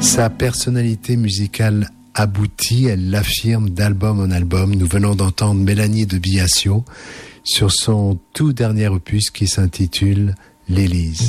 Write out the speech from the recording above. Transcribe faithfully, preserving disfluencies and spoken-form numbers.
Sa personnalité musicale aboutie, elle l'affirme d'album en album. Nous venons d'entendre Mélanie de Biasio sur son tout dernier opus qui s'intitule L'Élise.